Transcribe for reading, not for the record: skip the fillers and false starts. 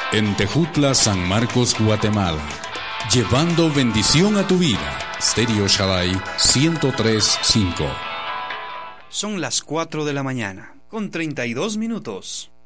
En Tejutla, San Marcos, Guatemala. Llevando bendición a tu vida. Stereo Shaddai 103.5. Son las 4 de la mañana, con 32 minutos.